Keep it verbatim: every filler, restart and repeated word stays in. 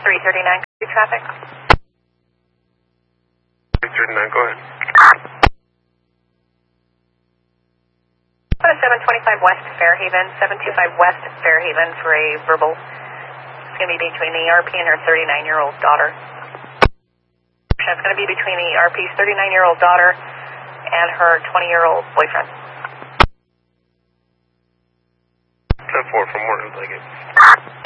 three thirty-nine, traffic. three thirty-nine, go ahead. seven twenty-five West Fairhaven, seven two five West Fairhaven for a verbal. It's going to be between the E R P and her thirty-nine-year-old daughter. It's going to be between the E R P's thirty-nine-year-old daughter and her twenty-year-old boyfriend. ten four from Morton, thank you.